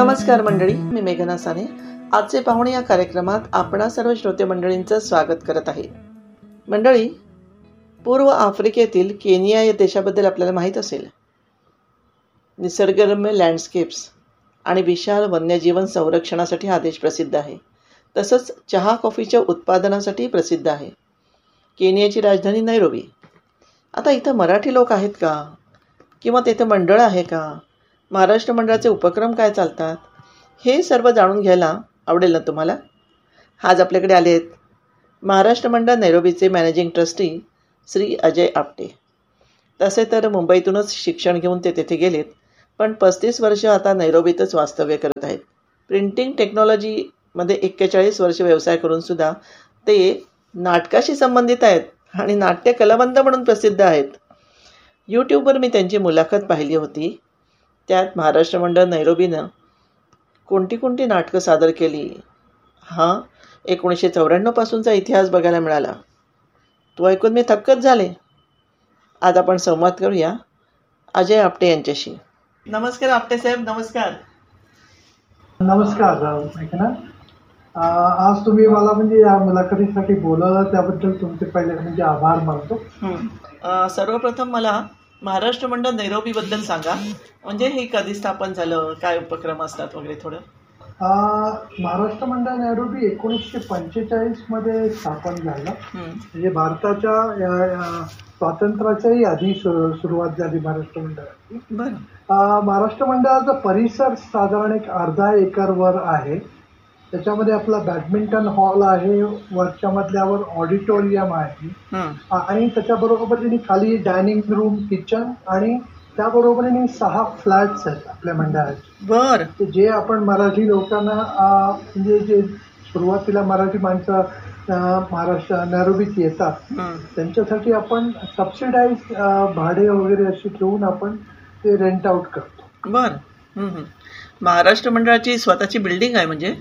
नमस्कार मंडळी, मी मेघना साने. आजचे पाहुणे या कार्यक्रमात आपणा सर्व श्रोते मंडळींचं स्वागत करत आहे. मंडळी, पूर्व आफ्रिकेतील केनिया या देशाबद्दल आपल्याला माहीत असेल. निसर्गरम्य लँडस्केप्स आणि विशाल वन्यजीवन संरक्षणासाठी हा देश प्रसिद्ध आहे. तसंच चहा कॉफीच्या उत्पादनासाठी प्रसिद्ध आहे. केनियाची राजधानी नैरोबी. आता इथं मराठी लोक आहेत का, किंवा तेथे मंडळ आहे का, महाराष्ट्र मंडळाचे उपक्रम काय चालतात, हे सर्व जाणून घ्यायला आवडेल ना तुम्हाला. आज आपल्याकडे आले आहेत महाराष्ट्र मंडळ नैरोबीचे मॅनेजिंग ट्रस्टी श्री अजय आपटे. तसे तर मुंबईतूनच शिक्षण घेऊन ते तेथे गेलेत, पण 35 वर्ष आता नैरोबीतच वास्तव्य करत आहेत. प्रिंटिंग टेक्नॉलॉजीमध्ये 41 वर्ष व्यवसाय करून सुद्धा ते नाटकाशी संबंधित आहेत आणि नाट्य कलावंत म्हणून प्रसिद्ध आहेत. यूट्यूबवर मी त्यांची मुलाखत पाहिली होती. त्यात महाराष्ट्र मंडळ नैरोबीनं कोणती कोणती नाटकं सादर केली, हा 1994 पासूनचा इतिहास बघायला मिळाला. तो ऐकून मी थक्कच झाले. आज आपण संवाद करूया अजय आपटे यांच्याशी. नमस्कार आपटे साहेब. नमस्कार. नमस्कार मेघना. आज तुम्ही मला म्हणजे या मुलाखतीसाठी बोलवलं, त्याबद्दल तुमचे पहिले म्हणजे आभार मानतो. सर्वप्रथम मला महाराष्ट्र मंडळ नैरोबीबद्दल सांगा. म्हणजे हे कधी स्थापन झालं, काय उपक्रम असतात वगैरे थोडं. महाराष्ट्र मंडळ नैरोबी 1945 मध्ये स्थापन झालं. म्हणजे भारताच्या स्वातंत्र्याच्याही आधी सुरुवात झाली महाराष्ट्र मंडळाची. महाराष्ट्र मंडळाचा परिसर साधारण एक अर्धा एकरवर आहे. त्याच्यामध्ये आपला बॅडमिंटन हॉल आहे, वरच्या मधल्यावर ऑडिटोरियम आहे, आणि त्याच्याबरोबरीने खाली डायनिंग रूम, किचन, आणि त्याबरोबरीने 6 फ्लॅट्स आहेत आपल्या मंडळाचे. जे आपण मराठी लोकांना म्हणजे जे सुरुवातीला मराठी माणसं महाराष्ट्र नैरोबीत येतात त्यांच्यासाठी आपण सबसिडाईज भाडे वगैरे अशी ठेवून आपण ते रेंट आउट करतो. महाराष्ट्र मंडळाची स्वतःची बिल्डिंग आहे म्हणजे?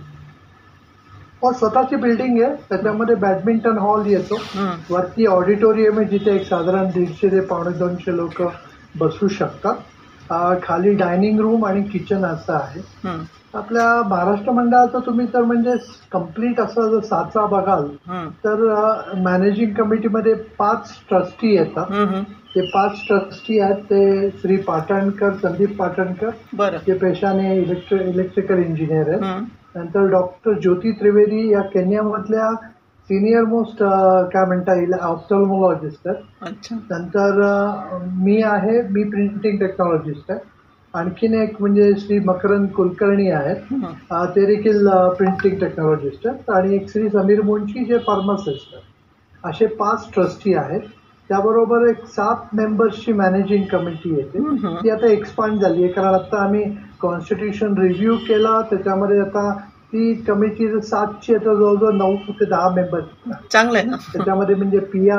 स्वतःची बिल्डिंग आहे. त्याच्यामध्ये बॅडमिंटन हॉल येतो, वरती ऑडिटोरियम आहे जिथे एक साधारण 150 ते 250 लोक बसू शकतात, खाली डायनिंग रूम आणि किचन असं आहे. आपल्या महाराष्ट्र मंडळाचं तुम्ही तर म्हणजे कम्प्लीट असं जर साचा बघाल तर मॅनेजिंग कमिटीमध्ये 5 ट्रस्टी येतात. ते 5 ट्रस्टी आहेत ते श्री पाटणकर, संदीप पाटणकर, जे पेशाने इलेक्ट्रिकल इंजिनियर आहेत. नंतर डॉक्टर ज्योती त्रिवेदी या केनियामधल्या सिनियर मोस्ट काय म्हणता येईल ऑप्थॅल्मॉलॉजिस्ट आहेत. नंतर मी मी प्रिंटिंग टेक्नॉलॉजिस्ट आहे. आणखीन एक म्हणजे श्री मकरंद कुलकर्णी आहेत, ते देखील प्रिंटिंग टेक्नॉलॉजिस्ट आहेत. आणि एक श्री समीर मुंशी जे फार्मासिस्ट आहेत. असे 5 ट्रस्टी आहेत. त्याबरोबर एक 7 मेंबर्सची मॅनेजिंग कमिटी येते. ती आता एक्सपांड झाली आहे, कारण आता आम्ही कॉन्स्टिट्यूशन रिव्ह्यू केला. त्याच्यामध्ये आता ती कमिटी 7ची आता जवळजवळ 9 ते 10 मेंबर्स. चांगलं आहे ना. त्याच्यामध्ये म्हणजे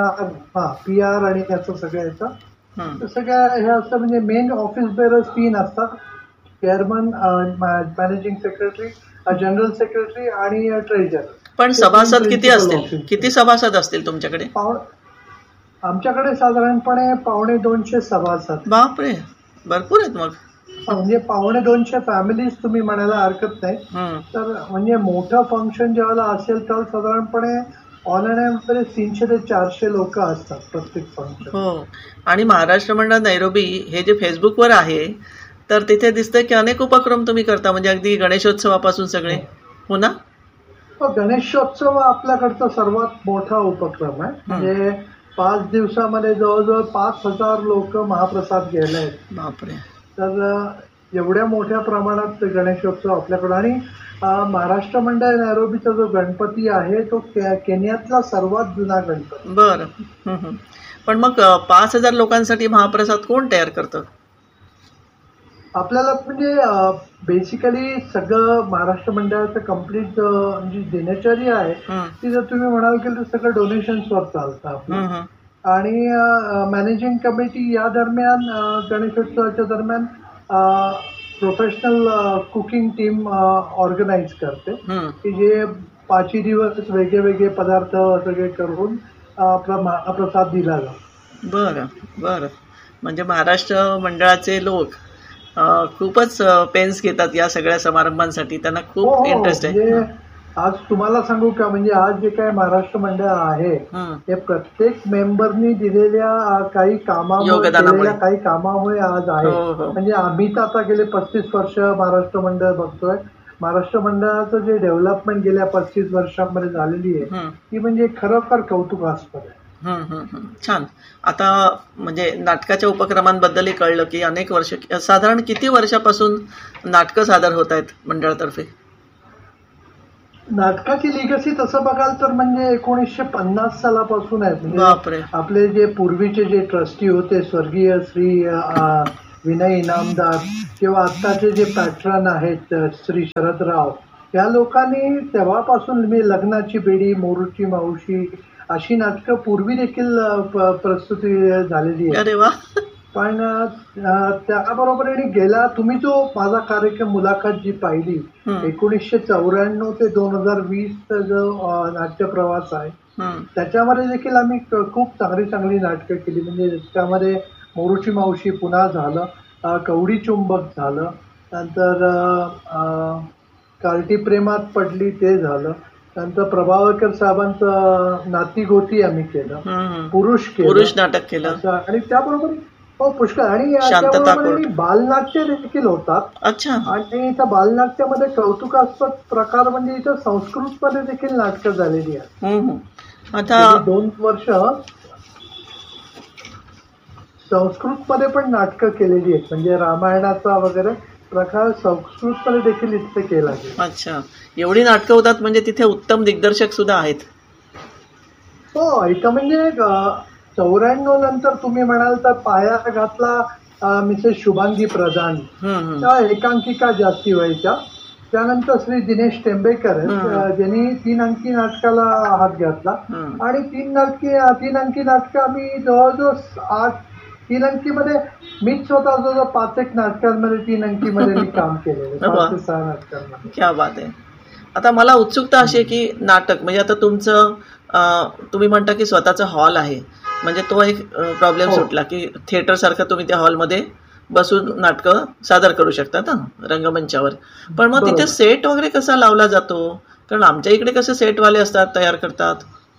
पीआर आणि याचं सगळं येतं. सगळ्या हे असतं. म्हणजे मेन ऑफिस बेरर्स 3 असतात: chairman, managing secretary, general secretary आणि ट्रेजरर. पण सभासद किती असतील? किती सभासद असतील तुमच्याकडे? आमच्याकडे साधारणपणे 250 सभासद. बापरे, भरपूर आहेत मग. म्हणजे 250 फॅमिलीज तुम्ही म्हणायला हरकत नाही. तर म्हणजे मोठं फंक्शन जेव्हा असेल तर साधारणपणे ऑन अँड ॲव्हरेज 300 ते 400 लोक असतात प्रत्येक फंक्शन. हो. आणि महाराष्ट्र मंडळ नैरोबी हे जे फेसबुकवर आहे तर तिथे दिसतंय की अनेक उपक्रम तुम्ही करता, म्हणजे अगदी गणेशोत्सवापासून सगळे. हो ना? गणेशोत्सव आपल्याकडचा सर्वात मोठा उपक्रम आहे. म्हणजे 5 दिवसामध्ये जवळजवळ 5000 लोक महाप्रसाद घ्यायला आहेत. बापरे. तर एवढ्या मोठ्या प्रमाणात गणेशोत्सव आपल्याकडे. आणि महाराष्ट्र मंडळ नैरोबीचा जो गणपती आहे तो केनियातला सर्वात जुना गणपती. बरं. पण मग 5000 लोकांसाठी महाप्रसाद कोण तयार करतं? आपल्याला म्हणजे बेसिकली सगळं महाराष्ट्र मंडळाचं कम्प्लीट जी दिनचर्या आहे ती जर तुम्ही म्हणाल की तर सगळं डोनेशन्सवर चालतं आपलं. आणि मॅनेजिंग कमिटी या दरम्यान गणेशोत्सवाच्या दरम्यान प्रोफेशनल कुकिंग टीम ऑर्गनाईज करते की जे 5 दिवस वेगळे वेगळे पदार्थ सगळे करून महाप्रसाद दिला जातो. बरं. म्हणजे महाराष्ट्र मंडळाचे लोक खूपच पेन्स घेतात या सगळ्या समारंभांसाठी, त्यांना खूप इंटरेस्ट आहे. म्हणजे आज तुम्हाला सांगू का, म्हणजे आज जे काय महाराष्ट्र मंडळ आहे ते प्रत्येक मेंबरनी दिलेल्या काही कामामुळे केलेल्या काही कामामुळे आज आहे. म्हणजे आम्ही तर आता गेले 35 वर्ष महाराष्ट्र मंडळ बघतोय. महाराष्ट्र मंडळाचं जे डेव्हलपमेंट गेल्या 35 वर्षांमध्ये झालेली आहे ती म्हणजे खरोखर कौतुकास्पद आहे. छान. आता म्हणजे नाटकाच्या उपक्रमांबद्दलही कळलं की अनेक वर्ष, साधारण किती वर्षापासून नाटकं सादर होत आहेत मंडळातर्फे? नाटकाची लिगसी तसं बघाल तर म्हणजे 1950 सालापासून आहे. म्हणजे आपले जे पूर्वीचे जे ट्रस्टी होते स्वर्गीय श्री विनय इनामदार किंवा आत्ताचे जे पॅट्रन आहेत श्री शरदराव, या लोकांनी तेव्हापासून मी लग्नाची बेडी, मोरूची मावशी अशी नाटकं पूर्वी देखील प्रस्तुती झालेली आहे. अरे वा. पण त्याबरोबरीने गेला तुम्ही जो माझा कार्यक्रम मुलाखत जी पाहिली 1994 ते 2020 जो नाट्य प्रवास आहे त्याच्यामध्ये देखील आम्ही खूप चांगली चांगली नाटकं केली. म्हणजे त्यामध्ये मोरूची मावशी पुन्हा झालं, कवडी चुंबक झालं, नंतर कार्टी प्रेमात पडली ते झालं, नंतर प्रभावळकर साहेबांचं नाती गोती आम्ही केलं, पुरुष नाटक केलं, आणि त्याबरोबर पुष्कळ, आणि त्याबरोबर बालनाट्य देखील होतात. अच्छा. आणि त्या बालनाट्यामध्ये कौतुकास्पद प्रकार म्हणजे इथं संस्कृत मध्ये देखील नाटकं झालेली आहेत. आता 2 वर्ष संस्कृत मध्ये पण नाटकं केलेली आहेत. म्हणजे रामायणाचा वगैरे प्रकार संस्कृत मध्ये देखील इथे केला गेला. अच्छा. एवढी नाटकं होतात म्हणजे तिथे उत्तम दिग्दर्शक सुद्धा आहेत. हो, इथं म्हणजे 94 नंतर तुम्ही म्हणाल तर पाया घातला मिसेस शुभांगी प्रधान, त्या एकांकिका जास्ती व्हायच्या. त्यानंतर श्री दिनेश टेंबेकर ज्यांनी 3 अंकी नाटकाला हात घातला, आणि 3 अंकी नाटकं आम्ही जवळजवळ 3 अंकीमध्ये मीच स्वतः जवळजवळ 5 नाटकांमध्ये 3 अंकीमध्ये मी काम केलेलं, 5 ते 6 नाटकांमध्ये. क्या बात आहे. आता मला उत्सुकता अशी आहे की नाटक म्हणजे आता तुमचं तुम्ही म्हणता की स्वतःचा हॉल आहे, म्हणजे तो एक प्रॉब्लेम सुटला की थिएटर सारखं तुम्ही त्या हॉलमध्ये बसून नाटकं सादर करू शकता ना रंगमंचावर. पण मग तिथे सेट वगैरे कसा लावला जातो? कारण आमच्या इकडे कसे सेटवाले असतात, तयार करतात.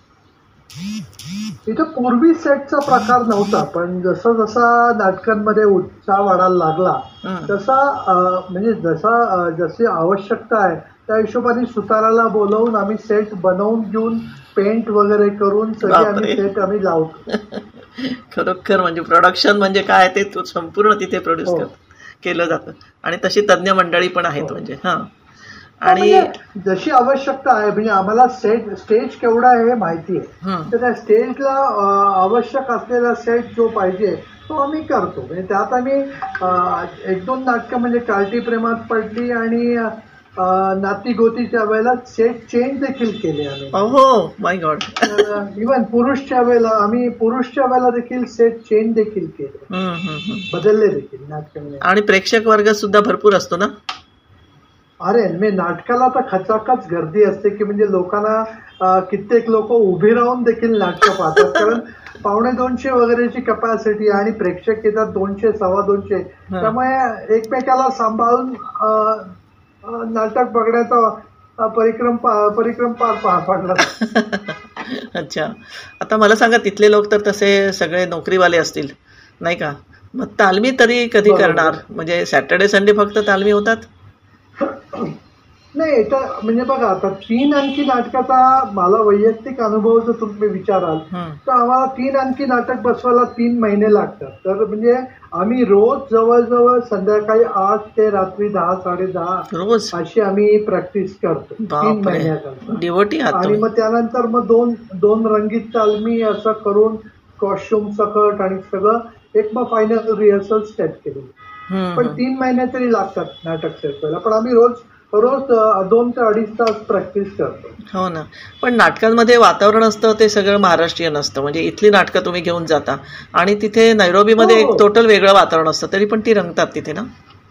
इथं पूर्वी सेटचा प्रकार नव्हता, पण जसा जसा नाटकांमध्ये उत्साह वाढायला लागला तसा म्हणजे जशी आवश्यकता आहे त्या हिशोबाने सुताराला बोलवून आम्ही सेट बनवून घेऊन पेंट वगैरे करून सगळे आम्ही सेट आम्ही लावतो. खरोखर म्हणजे प्रोडक्शन म्हणजे काय ते संपूर्ण तिथे प्रोड्यूस केलं जातं, आणि तशी तज्ञ मंडळी पण आहेत. म्हणजे आणि जशी आवश्यकता आहे, म्हणजे आम्हाला स्टेज केवढा आहे हे माहिती आहे, तर त्या स्टेजला आवश्यक असलेला सेट जो पाहिजे तो आम्ही करतो. म्हणजे त्यात आम्ही 1-2 नाटकं म्हणजे कार्टी प्रेमात पडली आणि नाती गोतीच्या वेळेला सेट चेंज देखील केले आम्ही. हो माय गॉड. इव्हन पुरुषच्या वेळेला देखील सेट चेंज देखील केले, बदलले देखील नाटकामध्ये. आणि प्रेक्षक वर्ग सुद्धा भरपूर असतो ना? अरे मी नाटकाला तर खचाखच गर्दी असते की म्हणजे लोकांना कित्येक लोक उभी राहून देखील नाटकं पाहतात, कारण 150 वगैरेची कपॅसिटी आणि प्रेक्षक येतात 200, 250. त्यामुळे एकमेकाला सांभाळून नाटक बघण्याचा परिक्रम पार पडला. अच्छा. आता मला सांगा, तिथले लोक तर तसे सगळे नोकरीवाले असतील नाही का? मग तालमी तरी कधी करणार? म्हणजे सॅटर्डे संडे फक्त तालमी होतात? नाही, तर म्हणजे बघा आता 3 अंकी नाटकाचा मला वैयक्तिक अनुभव जर तुम्ही विचाराल तर आम्हाला 3 अंकी नाटक बसवायला 3 महिने लागतात. तर म्हणजे आम्ही रोज जवळजवळ संध्याकाळी 8 ते रात्री 10, 10:30 रोज अशी आम्ही प्रॅक्टिस करतो 3 महिन्याकरता. डिवोटी आहात. आणि मग त्यानंतर मग दोन रंगीत तालमी असं करून कॉस्ट्युम सकट आणि सगळं एक मग फायनल रिहर्सल सेट केलेली. पण 3 महिने तरी लागतात नाटक सेट व्हायला, पण आम्ही रोज 2 ते 2.5 तास प्रॅक्टिस करतो. हो ना. पण नाटकांमध्ये वातावरण असतं ते सगळं महाराष्ट्रीयन असतं. म्हणजे इथली नाटकं तुम्ही घेऊन जाता आणि तिथे नैरोबीमध्ये एक टोटल वेगळं वातावरण असतं, तरी पण ती रंगतात तिथे ना?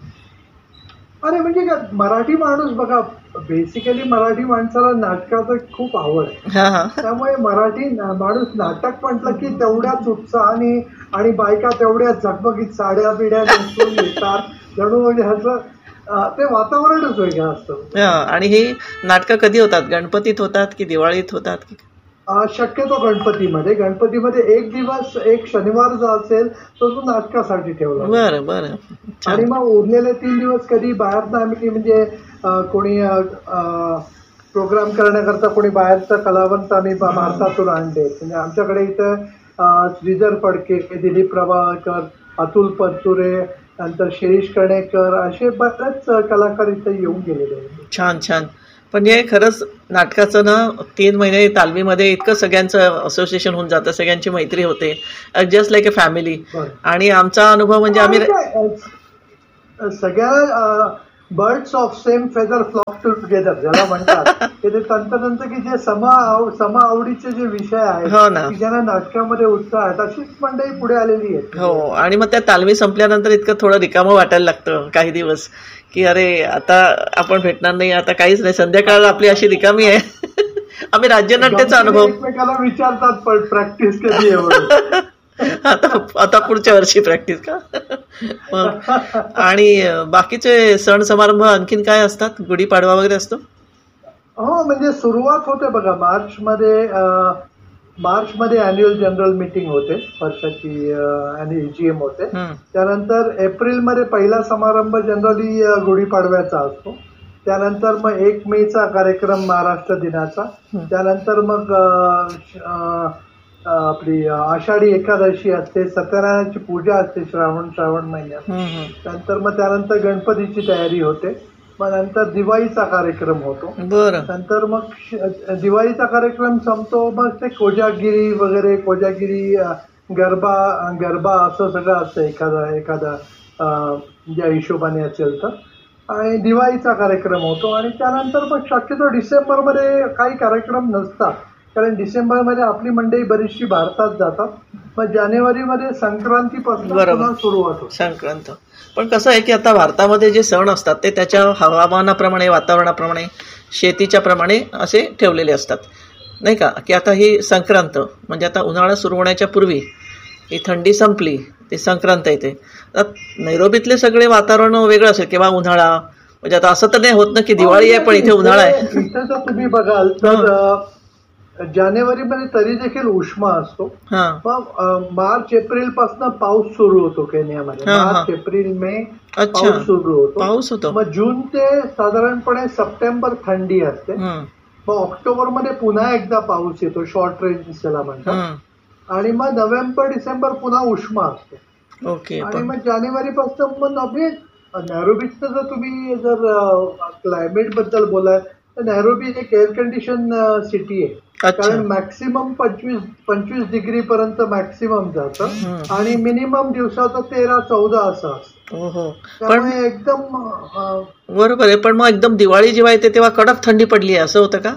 अरे म्हणजे काय, मराठी माणूस बघा, बेसिकली मराठी माणसाला नाटकाचं खूप आवड आहे. त्यामुळे मराठी माणूस नाटक म्हटलं की तेवढ्याच उत्साहाने, आणि बायका तेवढ्या झगमगीत साड्या बिड्या नेसून येतात, जणू म्हणजे ह्याचं ते वातावरणच वेगळं असतं. आणि ही नाटकं कधी होतात? गणपतीत होतात की दिवाळीत होतात की? शक्यतो गणपतीमध्ये एक दिवस एक शनिवार जो असेल तो नाटकासाठी ठेवला. बरं बरं. आणि मग उरलेले 3 दिवस कधी बाहेरनं आम्ही म्हणजे कोणी प्रोग्राम करण्याकरता कोणी बाहेरचा कलावंत आम्ही भारतातून आणले. म्हणजे आमच्याकडे इथं श्रीधर फडके, दिलीप प्रभाकर, अतुल परचुरे, नंतर शिरीष कणेकर असे बरेच कलाकार इथं येऊन गेलेले आहेत. छान छान. पण हे खरंच नाटकाचं ना 3 महिने तालमीमध्ये इतकं सगळ्यांचं असोसिएशन होऊन जातं, सगळ्यांची मैत्री होते, जस्ट लाईक अ फॅमिली. आणि आमचा अनुभव म्हणजे आम्ही सगळ्या birds of same feather flock together ज्याला म्हणतात ते तंत्र की जे सम आवडीचे जे विषय आहेत, हो ना, ज्यांना नाटकामध्ये उत्साह आहेत अशीच मंडळी पुढे आलेली आहेत. हो. आणि मग त्या तालमी संपल्यानंतर इतकं थोडं रिकामं वाटायला लागतं काही दिवस, की अरे आता आपण भेटणार नाही, आता काहीच नाही, संध्याकाळ आपली अशी रिकामी आहे. आम्ही राज्यनाट्याचा अनुभव एकमेकाला विचारतात पण प्रॅक्टिस कधी एवढं आता पुढच्या वर्षी प्रॅक्टिस का. आणि बाकीचे सण समारंभ आणखीन काय असतात? गुढीपाडवा वगैरे असतो? हो, म्हणजे सुरुवात होते बघा मार्चमध्ये अॅन्युअल जनरल मीटिंग होते, वर्षाची EGM होते. त्यानंतर एप्रिलमध्ये पहिला समारंभ जनरली गुढीपाडव्याचा असतो. त्यानंतर मग 1 मेचा कार्यक्रम महाराष्ट्र दिनाचा. त्यानंतर मग आपली आषाढी एकादशी असते, सत्यनारायणाची पूजा असते श्रावण महिन्यात. त्यानंतर गणपतीची तयारी होते. मग नंतर दिवाळीचा कार्यक्रम होतो. नंतर मग दिवाळीचा कार्यक्रम संपतो, मग ते कोजागिरी गरबा असं सगळं असतं एखादा ज्या हिशोबाने असेल तर. आणि दिवाळीचा कार्यक्रम होतो. आणि त्यानंतर मग शक्यतो डिसेंबरमध्ये काही कार्यक्रम नसतात, कारण डिसेंबरमध्ये आपली मंडळी बरीचशी भारतात जातात. मग जानेवारीमध्ये संक्रांतीपासून पुन्हा सुरुवात होते. संक्रांत. पण कसं आहे की आता भारतामध्ये जे सण असतात ते त्याच्या हवामानाप्रमाणे, वातावरणाप्रमाणे, शेतीच्या प्रमाणे असे ठेवलेले असतात, नाही का. की आता ही संक्रांत म्हणजे आता उन्हाळा सुरू होण्याच्या पूर्वी ही थंडी संपली, ती संक्रांत येते. नैरोबीतले सगळे वातावरण वेगळं असेल, किंवा उन्हाळा म्हणजे आता असं तर नाही होत ना की दिवाळी आहे पण इथे उन्हाळा आहे. इथे जर तुम्ही बघाल तर जानेवारीमध्ये तरी देखील उष्मा असतो. मग मार्च एप्रिल पासून पाऊस सुरू होतो केनियामध्ये. मार्च एप्रिल मे पाऊस सुरू होतो. मग जून ते साधारणपणे सप्टेंबर थंडी असते. मग ऑक्टोबरमध्ये पुन्हा एकदा पाऊस येतो, शॉर्ट रेंज ज्याला म्हणतात. आणि मग नोव्हेंबर डिसेंबर पुन्हा उष्मा असते. आणि मग जानेवारीपासून मग नैरोबीचं जर तुम्ही क्लायमेट बद्दल बोलाय तर नैरोबी एक एअर कंडिशन सिटी आहे. कारण मॅक्सिमम 25 डिग्री पर्यंत मॅक्सिमम जातं आणि मिनिमम दिवसाचं 13-14 असं असतं. त्यामुळे एकदम बरोबर आहे. पण मग एकदम दिवाळी जेव्हा येते तेव्हा कडक थंडी पडली आहे असं होतं का?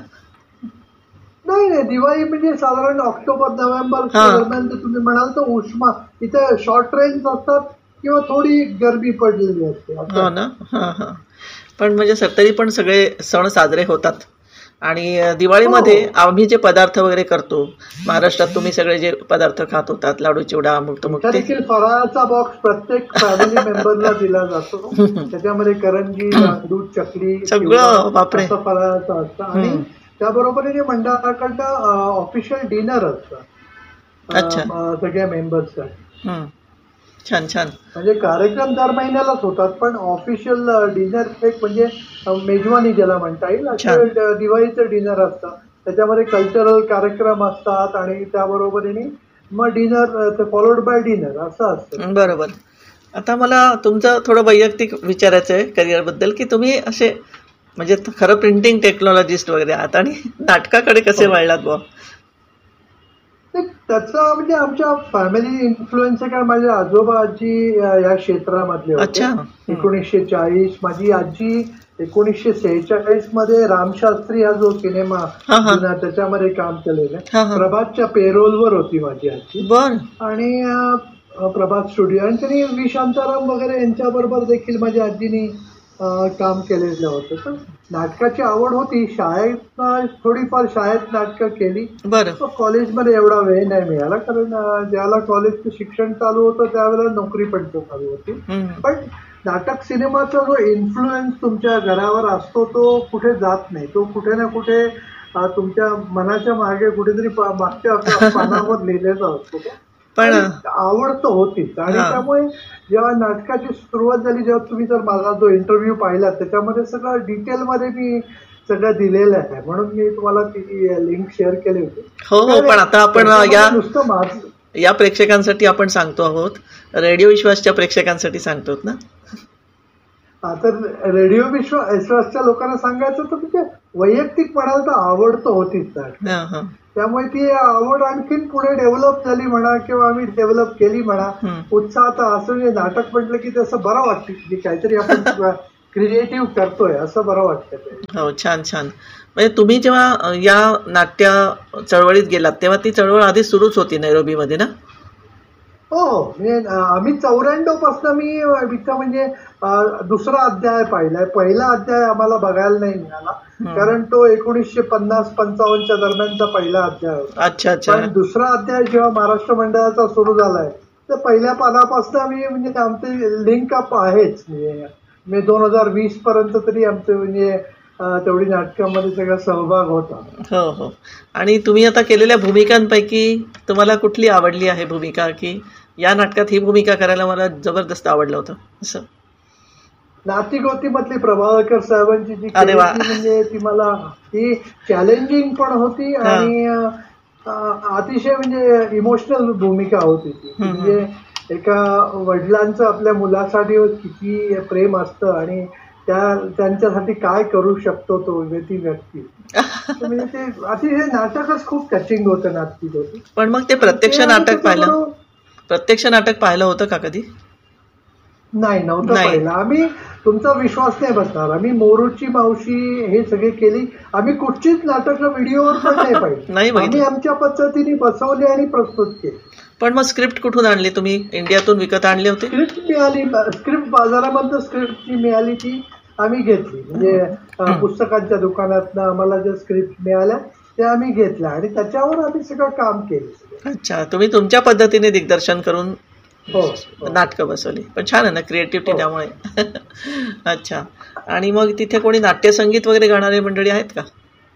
नाही, दिवाळी म्हणजे साधारण ऑक्टोबर नोव्हेंबर दरम्यान तुम्ही म्हणाल तर उष्मा इथे शॉर्ट रेंज असतात किंवा थोडी गरमी पडलेली असते. हो ना. पण म्हणजे तरी पण सगळे सण साजरे होतात. आणि दिवाळीमध्ये आम्ही जे पदार्थ वगैरे करतो, महाराष्ट्रात तुम्ही सगळे जे पदार्थ खात होतात, लाडू चिवडा मुक्त देखील फराळाचा बॉक्स प्रत्येक फॅमिली मेंबरला दिला जातो. त्याच्यामध्ये करंजी, लाडू, चकली सगळं असं फराळाचं असतं. आणि त्याबरोबरीने मंडळाकडनं ऑफिशियल डिनर असतं सगळ्या मेंबर्ससाठी. छान छान. म्हणजे कार्यक्रम दर महिन्यालाच होतात, पण ऑफिशियल डिनर एक म्हणजे मेजवानी ज्याला म्हणता येईल असे दिवाळीचं डिनर असतं. त्याच्यामध्ये कल्चरल कार्यक्रम असतात आणि त्याबरोबरीने मग डिनर फॉलोड बाय डिनर असं असतं. बरोबर. आता मला तुमचं थोडं वैयक्तिक विचारायचं आहे करिअरबद्दल, की तुम्ही असे म्हणजे खरं प्रिंटिंग टेक्नॉलॉजिस्ट वगैरे आहात आणि नाटकाकडे कसे वळलात बुवा? त्याचा म्हणजे आमच्या फॅमिली इन्फ्लुएन्स आहे, कारण माझे आजोबा आजी या क्षेत्रामधले होते. 1940 माझी आजी 1946 मध्ये रामशास्त्री हा जो सिनेमा त्याच्यामध्ये काम केलेलं. प्रभातच्या पेरोलवर होती माझी आजी. आणि प्रभात स्टुडिओ आणि त्यांनी व्ही शांताराम वगैरे यांच्याबरोबर देखील माझ्या आजीनी काम केलेलं होतं. तर नाटकाची आवड होती. थोडीफार शाळेत नाटकं केली. कॉलेजमध्ये एवढा वेळ नाही मिळाला, कारण ज्याला कॉलेजचं शिक्षण चालू होतं त्यावेळेला नोकरी पण चालू होती. पण नाटक सिनेमाचा जो इन्फ्लुएन्स तुमच्या घरावर असतो तो कुठे जात नाही. तो कुठे ना कुठे तुमच्या मनाच्या मागे कुठेतरी मागच्या पानावर लिहिलेला असतो. पण आवडतं होतीच. आणि त्यामुळे जेव्हा नाटकाची सुरुवात झाली, जेव्हा तुम्ही जर माझा जो इंटरव्ह्यू पाहिला त्याच्यामध्ये सगळं डिटेलमध्ये मी सगळं दिलेलं आहे, म्हणून मी तुम्हाला ती लिंक शेअर केली होती. हो हो, पण आता आपण नुसतं माझं या प्रेक्षकांसाठी आपण सांगतो आहोत, रेडिओ विश्वासच्या प्रेक्षकांसाठी सांगतो ना. तर रेडिओ विश्वासच्या लोकांना सांगायचं तर म्हणजे वैयक्तिक म्हणाल तर आवडतं होतीच. त्यामुळे ती आवड आणखीन पुढे डेव्हलप झाली म्हणा, किंवा आम्ही डेव्हलप केली म्हणा. उत्साह तर असं नाटक म्हटलं की तसं बरं वाटतं की काहीतरी आपण क्रिएटिव्ह करतोय असं बरं वाटतं. हो, छान छान. म्हणजे तुम्ही जेव्हा या नाट्य चळवळीत गेलात तेव्हा ती चळवळ आधी सुरूच होती नैरोबीमध्ये ना. हो, म्हणजे आम्ही 94 पासून मी म्हणजे दुसरा अध्याय पाहिलाय. पहिला अध्याय आम्हाला बघायला नाही मिळाला, कारण तो 1950-55च्या दरम्यानचा पहिला अध्याय होता. अच्छा अच्छा. पण दुसरा अध्याय जेव्हा महाराष्ट्र मंडळाचा सुरू झालाय तर पहिल्या पानापासून आम्ही म्हणजे आमचे लिंक अप आहेच. म्हणजे 2020 पर्यंत तरी आमचे म्हणजे तेवढी नाटकामध्ये सगळा सहभाग होता. हो हो. आणि तुम्ही आता केलेल्या भूमिकांपैकी तुम्हाला कुठली आवडली आहे भूमिका, की या नाटकात ही भूमिका करायला मला जबरदस्त आवडलं होतं असं? नातीगोती मधली प्रभावळकर साहेबांची जी म्हणजे ती मला ती चॅलेंजिंग पण होती आणि अतिशय म्हणजे इमोशनल भूमिका होती ती. म्हणजे एका वडिलांचं आपल्या मुलासाठी किती प्रेम असतं आणि त्यांच्यासाठी काय करू शकतो तो व्यक्ती. म्हणजे ते अतिशय नाटकच खूप टचिंग होतं नातीगोती. पण मग ते प्रत्यक्ष नाटक पाहिलं होतं का कधी? नाही, नव्हतं पाहिलं. आम्ही तुमचा विश्वास नाही बसणार, आम्ही मोरूची मावशी हे सगळे केली. आम्ही कुठचीच नाटक व्हिडिओवर पण नाही पाहिजे. आम्ही आमच्या पद्धतीने बसवली आणि प्रस्तुत केली. पण मग स्क्रिप्ट कुठून आणली तुम्ही? इंडियातून विकत आणली होती? स्क्रिप्ट मिळाली, स्क्रिप्ट बाजारामधून स्क्रिप्ट जी मिळाली ती आम्ही घेतली. म्हणजे पुस्तकांच्या दुकानातनं आम्हाला ज्या स्क्रिप्ट मिळाल्या त्या आम्ही घेतल्या आणि त्याच्यावर आम्ही सगळं काम केलं. अच्छा, तुम्ही तुमच्या पद्धतीने दिग्दर्शन करून हो नाटकं बसवली. पण छान आहे ना, क्रिएटिव्हिटी त्यामुळे. अच्छा. आणि मग तिथे कोणी नाट्यसंगीत वगैरे गाणारे मंडळी आहेत का?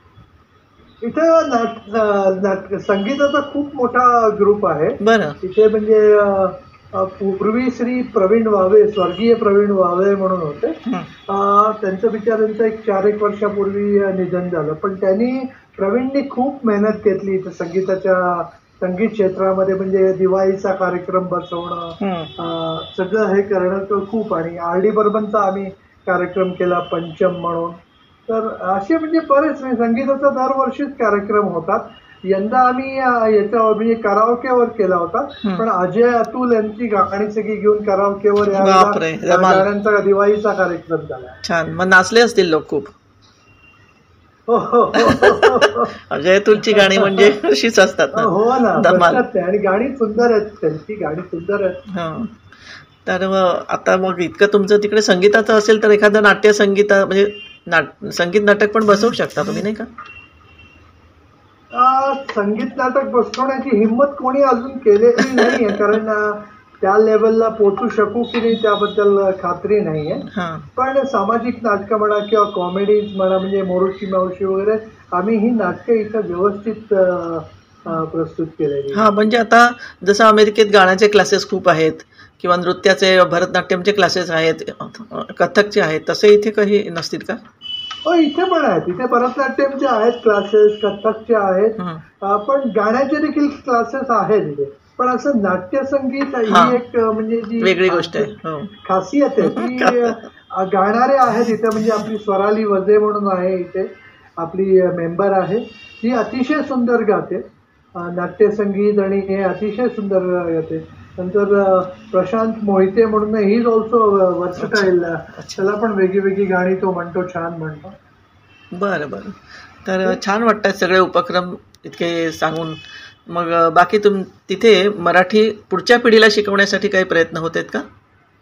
इथे संगीताचा खूप मोठा ग्रुप आहे. बरं. इथे म्हणजे पूर्वी श्री प्रवीण वावे, स्वर्गीय प्रवीण वावे म्हणून होते. त्यांचं बिचाऱ्यांचं 4-1 वर्षापूर्वी निधन झालं. पण प्रवीणनी खूप मेहनत घेतली इथे संगीत क्षेत्रामध्ये. म्हणजे दिवाळीचा कार्यक्रम बसवणं, सगळं हे करणं खूप. आणि RD बर्मनचा आम्ही कार्यक्रम केला पंचम म्हणून. तर असे म्हणजे बरेच संगीताचा दरवर्षीच कार्यक्रम होतात. यंदा आम्ही याच्या म्हणजे कराओकेवर केला होता, पण अजय अतुल यांची गाणी सगळी घेऊन कराओकेवर गाण्यांचा दिवाळीचा कार्यक्रम झाला. छान. मग नाचले असतील लोक खूप? अजय अतुलची गाणी म्हणजे अशीच असतात. हो ना, आणि गाणी सुंदर आहेत, त्यांची गाणी सुंदर आहेत. तर आता मग इतकं तुमचं तिकडे संगीताचं असेल तर एखादं नाट्यसंगीत म्हणजे संगीत नाटक पण बसवू शकता तुम्ही, नाही का? संगीत नाटक बसवण्याची हिंमत कोणी अजून केलेली नाहीये, कारण त्या लेवलला पोहोचू शकू की नाही त्याबद्दल खात्री नाहीये. पण सामाजिक नाटकं म्हणा किंवा कॉमेडीज म्हणा, म्हणजे मोरूची मावशी वगैरे, आम्ही ही नाटकं इथं व्यवस्थित प्रस्तुत केलेली. म्हणजे आता जसं अमेरिकेत गाण्याचे क्लासेस खूप आहेत किंवा नृत्याचे, भरतनाट्यमचे क्लासेस आहेत, कथकचे आहेत, तसे इथे काही नसतील का? हो, इथे पण आहेत. इथे भरतनाट्यमचे आहेत क्लासेस, कथकचे आहेत, पण गाण्याचे देखील क्लासेस आहेत इथे. पण असं नाट्यसंगीत ही एक म्हणजे जी वेगळी गोष्ट आहे, खासियत आहे ती. गाणारे आहेत इथे, म्हणजे आपली स्वराली वजे म्हणून आहे इथे, आपली मेंबर आहे, ती अतिशय सुंदर गाते नाट्यसंगीत आणि हे अतिशय सुंदर गाते. नंतर प्रशांत मोहिते म्हणून, ही इज ऑल्सो वर्सटाईल. त्याला पण वेगळी गाणी तो म्हणतो, छान म्हणतो. बरं बरं. तर छान वाटतात सगळे उपक्रम इतके सांगून. मग बाकी तिथे मराठी पुढच्या पिढीला शिकवण्यासाठी काही प्रयत्न होत आहेत का?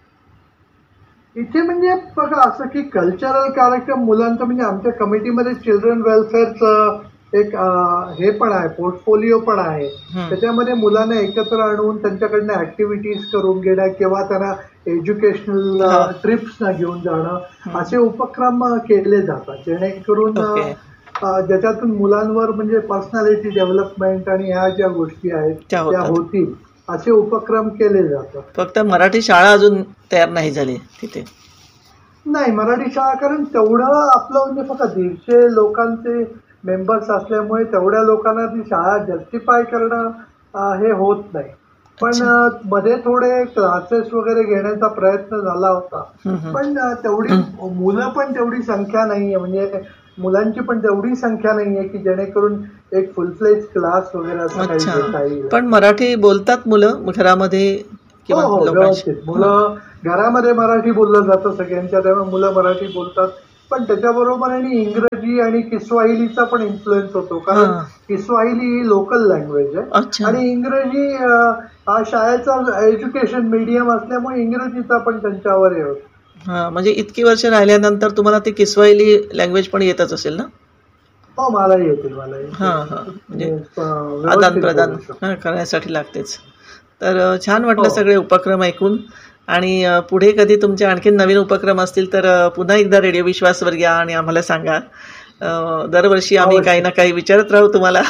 इथे म्हणजे बघा, असं की कल्चरल कार्यक्रम मुलांचं, म्हणजे आमच्या कमिटीमध्ये चिल्ड्रन वेलफेअरचं एक हे पण आहे, पोर्टफोलिओ पण आहे. त्याच्यामध्ये मुलांना एकत्र आणून त्यांच्याकडनं ऍक्टिव्हिटीज करून घेणं किंवा त्यांना एज्युकेशनल ट्रिप्सना घेऊन जाणं असे उपक्रम केले जातात, जेणेकरून ज्याच्यातून मुलांवर म्हणजे पर्सनॅलिटी डेव्हलपमेंट आणि ह्या ज्या गोष्टी आहेत त्या होतील असे उपक्रम केले जातात. फक्त मराठी शाळा अजून तयार नाही झाली तिथे. नाही, मराठी शाळा कारण तेवढं आपलं म्हणजे फक्त 150 लोकांचे मेंबर्स असल्यामुळे तेवढ्या लोकांना ती शाळा जस्टिफाय करणं हे होत नाही. पण मध्ये थोडे क्लासेस वगैरे घेण्याचा प्रयत्न झाला होता, पण तेवढी मुलं पण तेवढी संख्या नाहीये, म्हणजे मुलांची पण तेवढी संख्या नाहीये की जेणेकरून एक फुल फ्लेज क्लास वगैरे असं काही घेता येईल. पण मराठी बोलतात मुलं घरामध्ये? व्यवस्थित मुलं घरामध्ये मराठी बोललं जातं सगळ्यांच्या, त्यामुळे मुलं मराठी बोलतात. पण त्याच्याबरोबर आणि इंग्रजी आणि किस्वाहिलीचा पण इन्फ्लुएन्स होतो, कारण किस्वाहिली ही लोकल लँग्वेज आहे आणि इंग्रजी हा शाळेचा एज्युकेशन मीडियम असल्यामुळे इंग्रजीचा पण त्यांच्यावर हे होतो. म्हणजे इतकी वर्ष राहिल्यानंतर तुम्हाला ती किस्वाहिली लँग्वेज पण येतच असेल ना? हो, मलाही येते. म्हणजे आदान प्रदान करण्यासाठी लागतेच. तर छान वाटलं सगळे उपक्रम ऐकून. आणि पुढे कधी तुमचे आणखी नवीन उपक्रम असतील तर पुन्हा एकदा रेडिओ विश्वासवर या आणि आम्हाला सांगा. दरवर्षी आम्ही काही ना काही विचारत राहू तुम्हाला.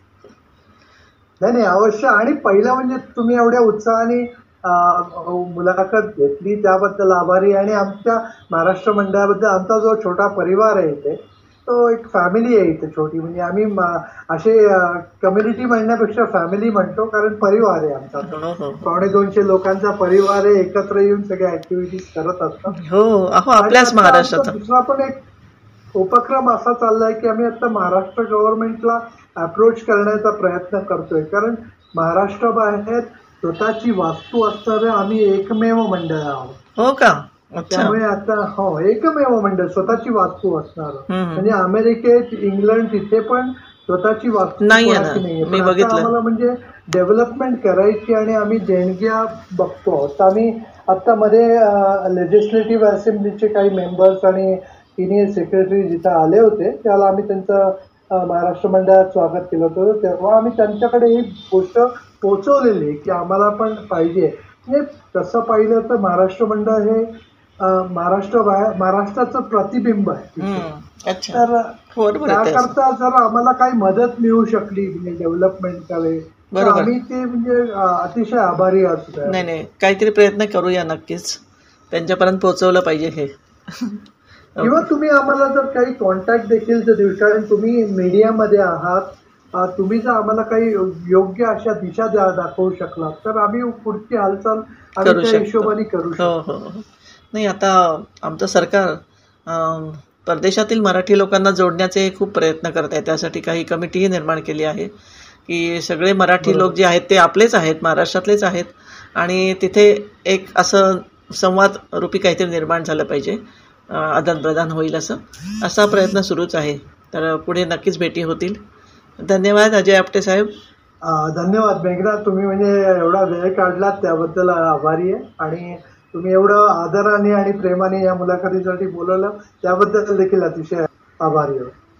नाही, अवश्य. आणि पहिलं म्हणजे तुम्ही एवढ्या उत्साहाने मुलाखत घेतली त्याबद्दल आभारी. आणि आमच्या महाराष्ट्र मंडळाबद्दल आमचा जो छोटा परिवार आहे इथे, तो एक फॅमिली आहे इथे छोटी. म्हणजे आम्ही असे कम्युनिटी म्हणण्यापेक्षा फॅमिली म्हणतो, कारण परिवार आहे आमचा. 250 लोकांचा परिवार आहे, एकत्र येऊन सगळ्या ऍक्टिव्हिटीज करत असतात. आपल्याच महाराष्ट्रात दुसरा पण एक उपक्रम असा चाललाय की आम्ही आता महाराष्ट्र गव्हर्नमेंटला अप्रोच करण्याचा प्रयत्न करतोय, कारण महाराष्ट्राबाहेर स्वतःची वास्तू असणारं आम्ही एकमेव मंडळ आहोत. हो का? त्यामुळे आता एकमेव मंडळ स्वतःची वास्तू असणार. म्हणजे अमेरिकेत, इंग्लंड तिथे पण स्वतःची वास्तू नाहीये. आम्हाला म्हणजे डेव्हलपमेंट करायची आणि आम्ही देणग्या बघतो आहोत. आम्ही आता मध्ये लेजिस्लेटिव्ह असेंब्लीचे काही मेंबर्स आणि सिनियर सेक्रेटरी जिथे आले होते त्याला आम्ही त्यांचं महाराष्ट्र मंडळात स्वागत केलं होतं. तेव्हा आम्ही त्यांच्याकडे ही गोष्ट पोहोचवलेली की आम्हाला पण पाहिजे. म्हणजे तसं पाहिलं तर महाराष्ट्र मंडळ हे महाराष्ट्राचं प्रतिबिंब आहे. तर त्याकरता जर आम्हाला काही मदत मिळू शकली म्हणजे डेव्हलपमेंटकडे, आम्ही ते म्हणजे अतिशय आभारी असतो. नाही, काहीतरी प्रयत्न करूया नक्कीच. त्यांच्यापर्यंत पोहोचवलं पाहिजे हे. किंवा तुम्ही आम्हाला जर काही कॉन्टॅक्ट देखील जर देऊ, कारण तुम्ही मीडियामध्ये आहात, तुम्ही जर आम्हाला काही योग्य अशा दिशा दाखवू शकलात तर आम्ही पुढची हालचाल आम्ही त्या हिशोबाने करू शकतो. नाही, आता आमचं सरकार परदेशातील मराठी लोकांना जोडण्याचे खूप प्रयत्न करत आहे. त्यासाठी काही कमिटीही निर्माण केली आहे की सगळे मराठी लोक जे आहेत ते आपलेच आहेत, महाराष्ट्रातलेच आहेत. आणि तिथे एक असं संवाद रूपी काहीतरी निर्माण झालं पाहिजे, आदानप्रदान होईल असा प्रयत्न सुरूच आहे. तर पुढे नक्कीच भेटी होतील. धन्यवाद अजय आपटे साहेब. धन्यवाद मेघना, तुम्ही म्हणजे एवढा वेळ काढलात त्याबद्दल आभारी आहे. आणि तुम्ही एवढं आदराने आणि प्रेमाने या मुलाखतीसाठी बोलवलं त्याबद्दल देखील अतिशय आभारी आहे.